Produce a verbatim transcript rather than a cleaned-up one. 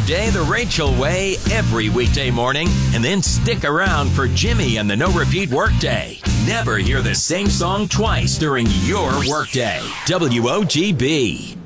day the Rachel way every weekday morning, and then stick around for Jimmy and the No Repeat Workday. Never hear the same song twice during your workday. W O G B.